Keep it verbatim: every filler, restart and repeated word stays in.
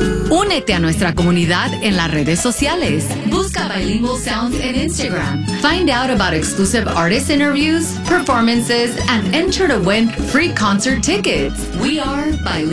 Únete a nuestra comunidad en las redes sociales. Busca Bilingual Sounds en Instagram. Find out about exclusive artist interviews, performances, and enter to win free concert tickets. We are Bilingual.